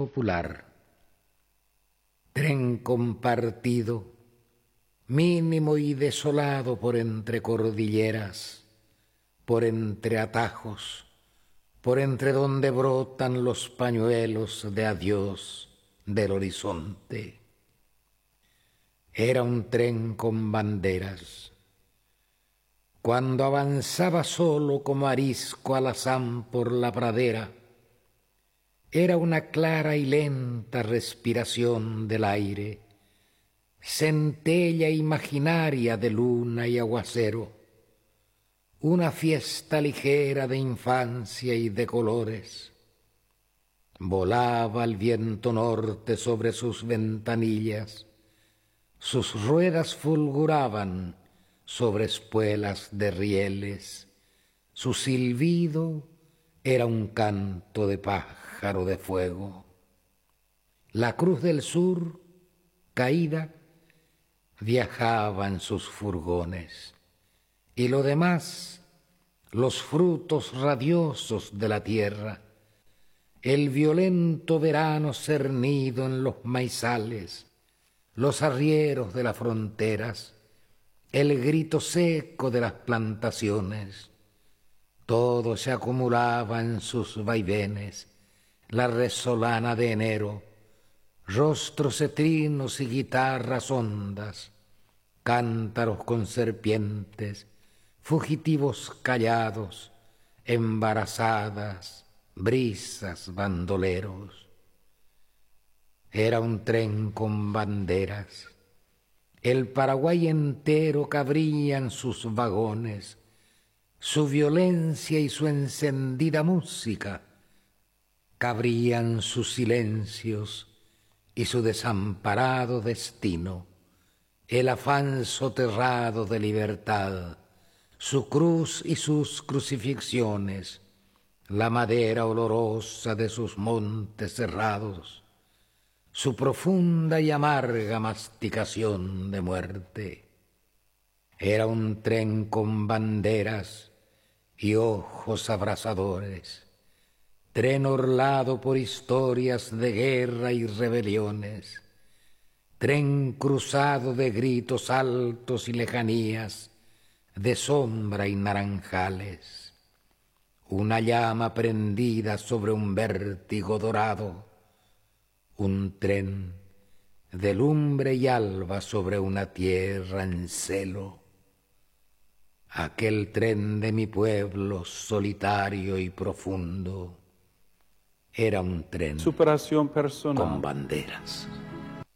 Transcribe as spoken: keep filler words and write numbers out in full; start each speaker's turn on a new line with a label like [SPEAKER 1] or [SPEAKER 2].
[SPEAKER 1] popular. Tren compartido, mínimo y desolado por entre cordilleras, por entre atajos, por entre donde brotan los pañuelos de adiós del horizonte. Era un tren con banderas. Cuando avanzaba solo como arisco alazán por la pradera, era una clara y lenta respiración del aire, centella imaginaria de luna y aguacero, una fiesta ligera de infancia y de colores. Volaba el viento norte sobre sus ventanillas, sus ruedas fulguraban sobre espuelas de rieles, su silbido era un canto de pájaro de fuego. La Cruz del Sur, caída, viajaba en sus furgones, y lo demás, los frutos radiosos de la tierra, el violento verano cernido en los maizales, los arrieros de las fronteras, el grito seco de las plantaciones, todo se acumulaba en sus vaivenes, la resolana de enero, rostros cetrinos y guitarras hondas, cántaros con serpientes, fugitivos callados, embarazadas, brisas, bandoleros. Era un tren con banderas. El Paraguay entero cabría en sus vagones, su violencia y su encendida música cabrían sus silencios y su desamparado destino, el afán soterrado de libertad, su cruz y sus crucifixiones, la madera olorosa de sus montes cerrados, su profunda y amarga masticación de muerte. Era un tren con banderas y ojos abrasadores, tren orlado por historias de guerra y rebeliones, tren cruzado de gritos altos y lejanías, de sombra y naranjales, una llama prendida sobre un vértigo dorado, un tren de lumbre y alba sobre una tierra en celo, aquel tren de mi pueblo solitario y profundo, era un tren
[SPEAKER 2] superación personal
[SPEAKER 1] con banderas.